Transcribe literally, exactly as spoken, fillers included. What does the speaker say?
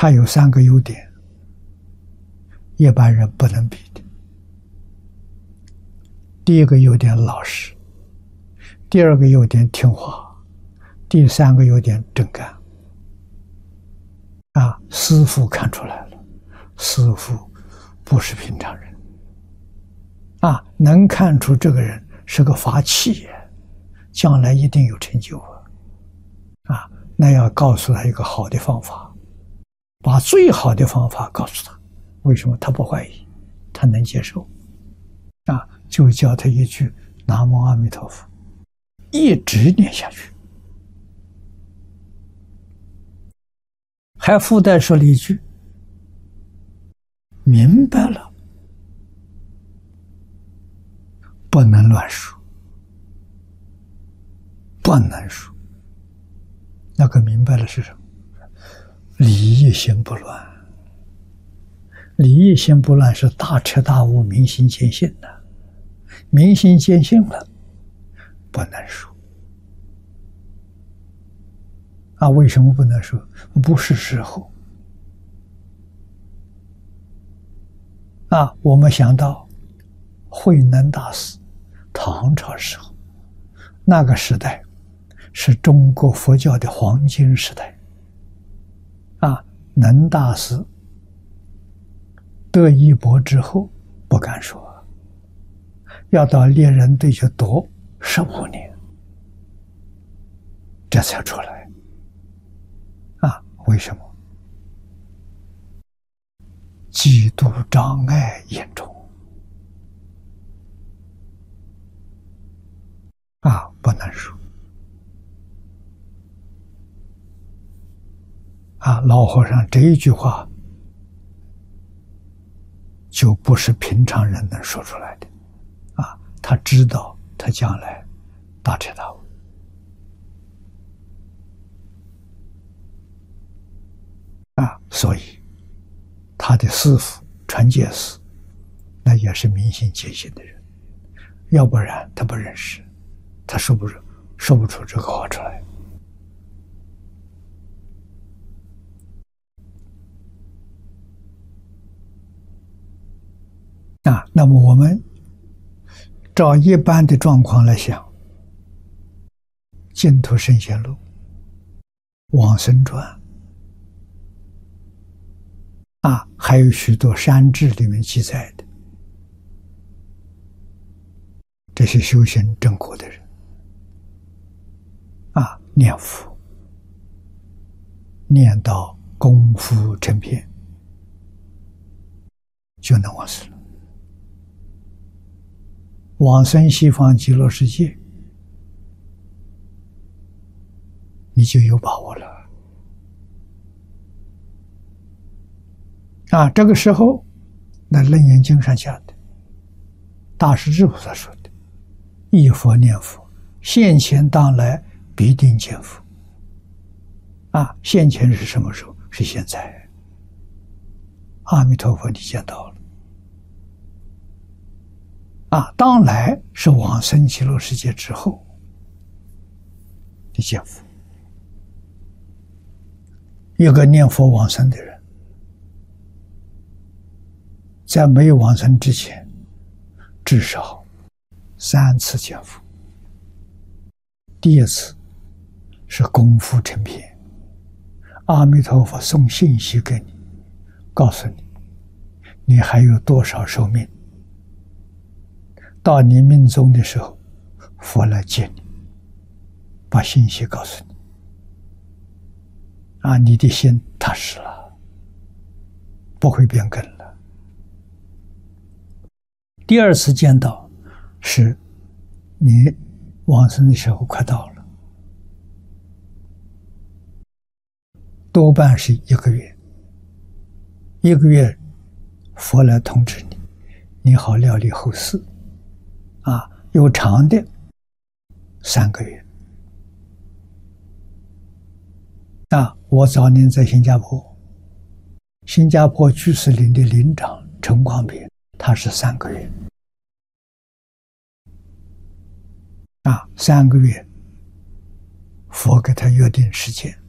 他有三个优点，一般人不能比的。第一个优点老实，第二个优点听话，第三个优点真干。啊，师父看出来了，师父不是平常人。啊，能看出这个人是个法器，将来一定有成就啊！啊，那要告诉他一个好的方法，把最好的方法告诉他。为什么他不怀疑？他能接受。啊，就教他一句“南无阿弥陀佛”，一直念下去。还附带说了一句：“明白了。”不能乱说，不能说。那个明白了是什么？理义心不乱，理义心不乱是大彻大悟、明心见性的。明心见性了，不能说。啊，为什么不能说？不是时候。啊，我们想到慧能大师。唐朝时候，那个时代是中国佛教的黄金时代。啊，能大师得衣钵之后不敢说，要到猎人队去读十五年，这才出来。啊，为什么？嫉妒障碍严重。啊，不能说。啊，老和尚这一句话，就不是平常人能说出来的。啊，他知道他将来大彻大悟。啊，所以他的师父传戒师，那也是明心见性的人，要不然他不认识。他说不出说不出这个话出来。啊，那么我们照一般的状况来想，净土圣贤录、往生传啊，还有许多山志里面记载的这些修行正果的人。啊，念佛，念到功夫成片，就能往生了。往生西方极乐世界，你就有把握了。啊，这个时候，那《楞严经》上讲的，大势至菩萨说的：“忆佛念佛，现前当来。”必定见佛。啊，现前是什么时候？是现在。阿弥陀佛，你见到了。啊，当来是往生极乐世界之后，你见佛。一个念佛往生的人，在没有往生之前，至少三次见佛。第一次是功夫成片，阿弥陀佛送信息给你，告诉你你还有多少寿命，到你命终的时候，佛来接你，把信息告诉你。啊，你的心踏实了，不会变更了。第二次见到是你往生的时候快到了，多半是一个月，一个月佛来通知你，你好料理后事。啊，有长的三个月。啊，我早年在新加坡，新加坡居士林的林长陈光平，他是三个月。啊，三个月，佛给他约定时间。